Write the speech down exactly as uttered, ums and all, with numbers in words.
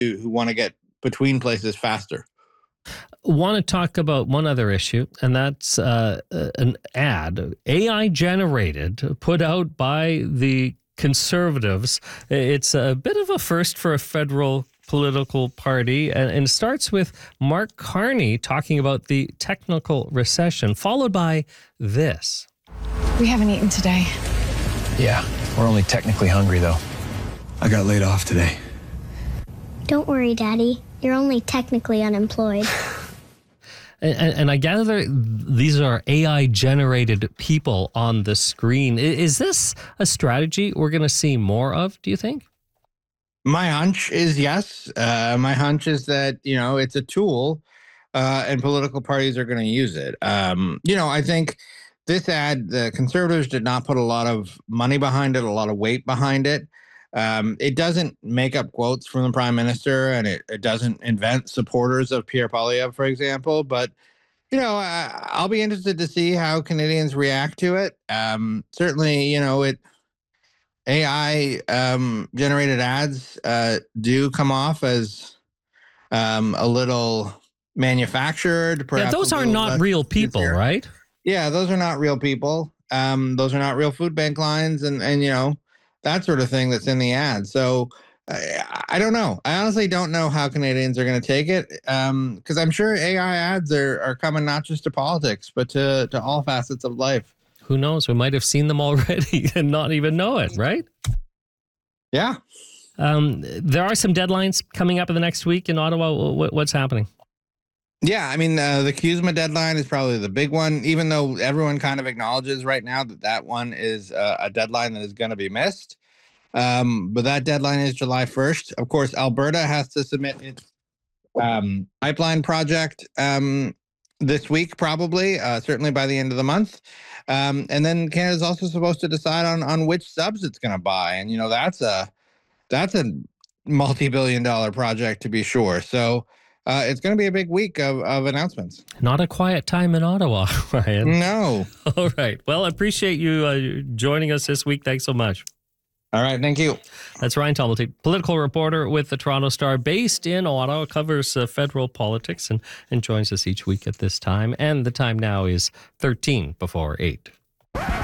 who, who want to get between places faster. Want to talk about one other issue, and that's uh, an ad, A I generated, put out by the Conservatives. It's a bit of a first for a federal political party, and, and starts with Mark Carney talking about the technical recession, followed by this. We haven't eaten today. Yeah, we're only technically hungry, though. I got laid off today. Don't worry, Daddy. You're only technically unemployed. And, and I gather these are A I-generated people on the screen. Is this a strategy we're going to see more of, do you think? My hunch is yes. Uh, my hunch is that, you know, it's a tool uh, and political parties are going to use it. Um, you know, I think this ad, the Conservatives did not put a lot of money behind it, a lot of weight behind it. Um, it doesn't make up quotes from the prime minister, and it, it doesn't invent supporters of Pierre Poilievre, for example. But, you know, I, I'll be interested to see how Canadians react to it. Um, certainly, you know, it A I um, generated ads uh, do come off as um, a little manufactured. Yeah, those are not real people, sincere. Right? Yeah, those are not real people. Um, those are not real food bank lines, and and you know. That sort of thing that's in the ad. So I, I don't know. I honestly don't know how Canadians are going to take it, because um, I'm sure A I ads are, are coming not just to politics, but to, to all facets of life. Who knows? We might have seen them already and not even know it, right? Yeah. Um, there are some deadlines coming up in the next week in Ottawa. What, what's happening? Yeah, I mean, uh, the C U S M A deadline is probably the big one, even though everyone kind of acknowledges right now that that one is uh, a deadline that is going to be missed. Um, but that deadline is July first. Of course, Alberta has to submit its um, pipeline project um, this week, probably, uh, certainly by the end of the month. Um, and then Canada's also supposed to decide on on which subs it's going to buy. And, you know, that's a that's a multi-billion dollar project to be sure. So Uh, it's going to be a big week of, of announcements. Not a quiet time in Ottawa, Ryan. No. All right. Well, I appreciate you uh, joining us this week. Thanks so much. All right. Thank you. That's Ryan Tumblety, political reporter with the Toronto Star, based in Ottawa, covers uh, federal politics and, and joins us each week at this time. And the time now is thirteen before eight.